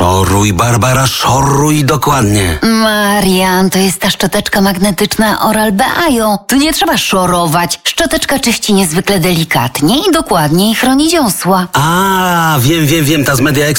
Szoruj, Barbara, szoruj dokładnie. Marian, to jest ta szczoteczka magnetyczna Oral-B Ion. Tu nie trzeba szorować. Szczoteczka czyści niezwykle delikatnie i dokładnie i chroni dziąsła. A, wiem, ta z Media